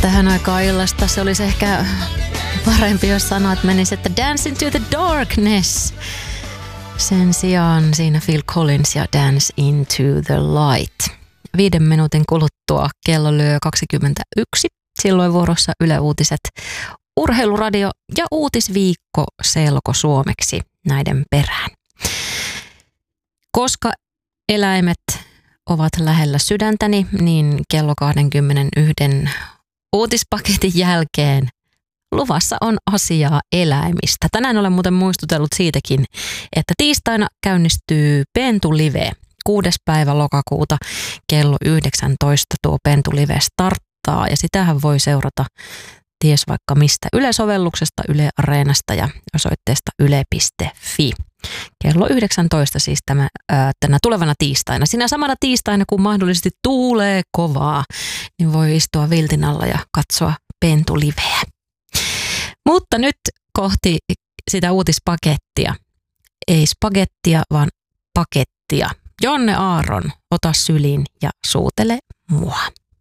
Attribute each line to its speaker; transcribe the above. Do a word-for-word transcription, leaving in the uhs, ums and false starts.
Speaker 1: Tähän aikaan illasta se olisi ehkä parempi, jos sanat menisi, että Dance into the Darkness. Sen sijaan siinä Phil Collins ja Dance into the Light. Viiden minuutin kuluttua kello lyö kaksikymmentäyksi. Silloin vuorossa Yle Uutiset, Urheiluradio ja Uutisviikko selkosuomeksi näiden perään. Koska eläimet ovat lähellä sydäntäni, niin kello kaksikymmentäyksi uutispaketin jälkeen luvassa on asiaa eläimistä. Tänään olen muuten muistutellut siitäkin, että tiistaina käynnistyy Pentu Live. Kuudes päivä lokakuuta kello yhdeksäntoista tuo Pentu Live starttaa ja sitähän voi seurata ties vaikka mistä Yle-sovelluksesta, Yle Areenasta ja osoitteesta yle piste fi. Kello yhdeksäntoista siis tämä, ää, tänä tulevana tiistaina. Siinä samana tiistaina, kun mahdollisesti tuulee kovaa, niin voi istua viltin alla ja katsoa Pentu Liveä. Mutta nyt kohti sitä uutispakettia. Ei spagettia, vaan pakettia. Jonne Aaron, ota syliin ja suutele mua.